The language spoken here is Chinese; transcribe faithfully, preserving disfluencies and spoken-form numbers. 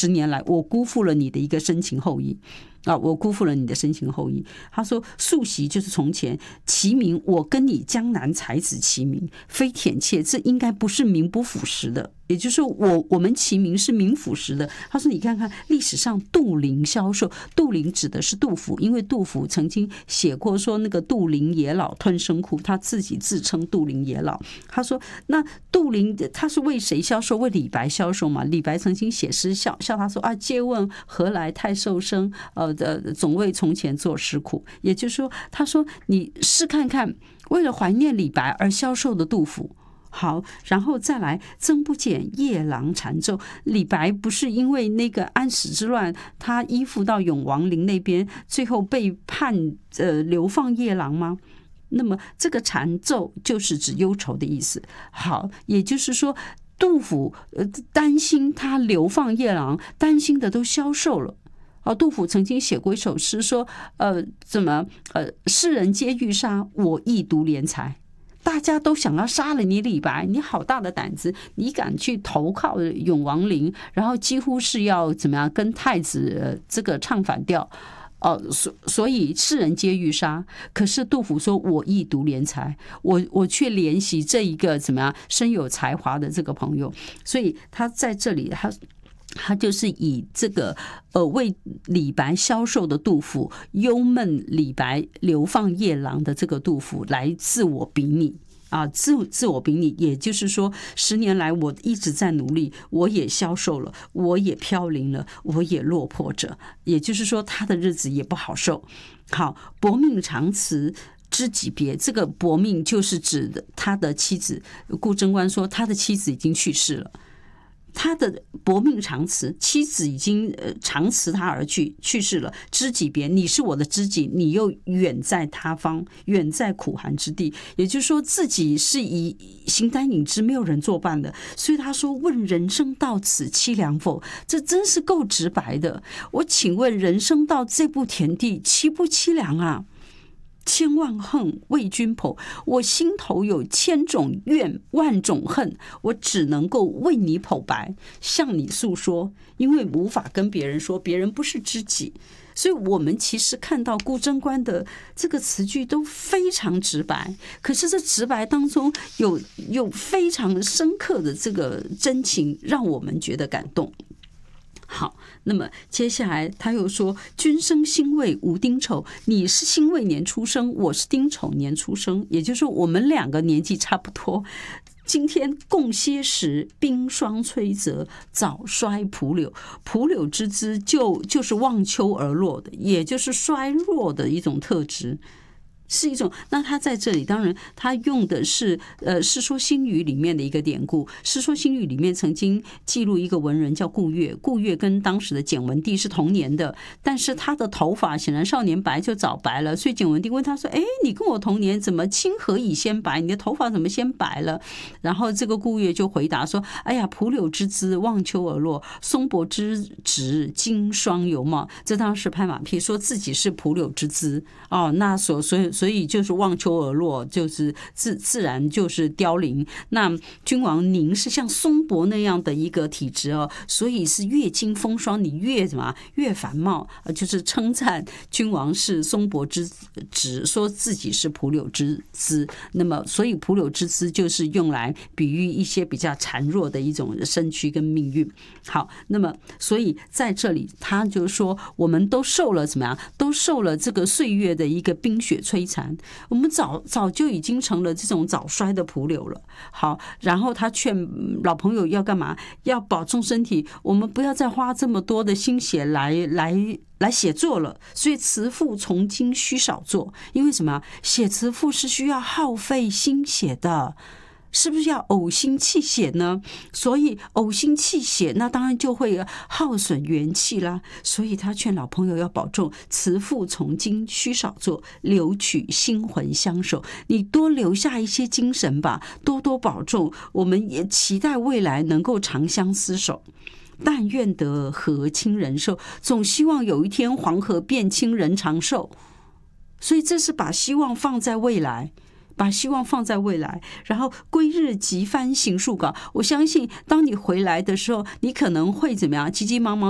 十年来我辜负了你的一个深情厚谊啊，我辜负了你的深情厚谊。他说素习就是从前齐名，我跟你江南才子齐名，非忝妾，这应该不是名不副实的，也就是说我我们齐名是名副实的。他说你看看历史上杜陵销售，杜陵指的是杜甫，因为杜甫曾经写过说那个杜陵野老吞声哭，他自己自称杜陵野老。他说那杜陵他是为谁销售？为李白销售嘛。李白曾经写诗笑笑他说啊，借问何来太瘦身，呃呃，总为从前作诗苦。也就是说，他说你试看看，为了怀念李白而销售的杜甫。好，然后再来曾不减夜郎缠奏。李白不是因为那个安史之乱，他依附到永王陵那边，最后被判呃流放夜郎吗？那么这个缠奏就是指忧愁的意思。好，也就是说杜甫呃担心他流放夜郎，担心的都消瘦了。哦，杜甫曾经写过一首诗说，呃，怎么呃，世人皆欲杀，我亦独怜才。大家都想要杀了你李白，你好大的胆子，你敢去投靠永王陵，然后几乎是要怎么样跟太子、呃、这个唱反调。哦，所所以世人皆欲杀，可是杜甫说我亦独怜才，我我却怜惜这一个怎么样深有才华的这个朋友，所以他在这里他。他就是以这个呃为李白销售的杜甫，忧闷李白流放夜郎的这个杜甫来自我比拟啊，自自我比拟，也就是说，十年来我一直在努力，我也消瘦了，我也飘零了，我也落魄着，也就是说，他的日子也不好受。好，薄命长辞。知己别，这个薄命就是指的他的妻子。顾贞观说，他的妻子已经去世了。他的薄命长辞，妻子已经呃长辞他而去，去世了。知己别，你是我的知己，你又远在他方，远在苦寒之地。也就是说，自己是以形单影只，没有人作伴的。所以他说：“问人生到此凄凉否？”这真是够直白的。我请问，人生到这步田地，凄不凄凉啊？千万恨为君剖，我心头有千种怨，万种恨，我只能够为你剖白，向你诉说，因为无法跟别人说，别人不是知己。所以我们其实看到顾贞观的这个词句都非常直白，可是这直白当中有有非常深刻的这个真情，让我们觉得感动。好，那么接下来他又说：“君生辛未无丁丑，你是辛未年出生，我是丁丑年出生，也就是说我们两个年纪差不多。今天共些时，冰霜摧泽，早衰蒲柳。蒲柳之姿就就是望秋而落的，也就是衰弱的一种特质。”是一种，那他在这里当然他用的是呃《世说新语》里面的一个典故，《世说新语》里面曾经记录一个文人叫顾岳，顾岳跟当时的简文帝是同年的，但是他的头发显然少年白就早白了，所以简文帝问他说：“哎，你跟我同年，怎么青何以先白？你的头发怎么先白了？”然后这个顾岳就回答说：“哎呀，蒲柳之姿，望秋而落；松柏之质，经霜犹茂。”这当时拍马屁，说自己是蒲柳之姿哦，那所所以。所以就是望秋而落，就是自自然就是凋零。那君王您是像松柏那样的一个体质哦，所以是越经风霜，你越什么越繁茂，就是称赞君王是松柏之质，说自己是蒲柳之姿。那么，所以蒲柳之姿就是用来比喻一些比较孱弱的一种身躯跟命运。好，那么所以在这里他就说，我们都受了怎么样？都受了这个岁月的一个冰雪摧残。我们早早就已经成了这种早衰的蒲柳了。好，然后他劝老朋友要干嘛？要保重身体，我们不要再花这么多的心血来来来写作了。所以词赋从今须少作，因为什么？写词赋是需要耗费心血的。是不是要呕心泣血呢？所以呕心泣血，那当然就会耗损元气啦。所以他劝老朋友要保重，词赋从今须少作，留取心魂相守。你多留下一些精神吧，多多保重。我们也期待未来能够长相厮守。但愿得河清人寿，总希望有一天黄河变清人长寿。所以这是把希望放在未来。把希望放在未来，然后归日即翻行数稿。我相信当你回来的时候，你可能会怎么样？急急忙忙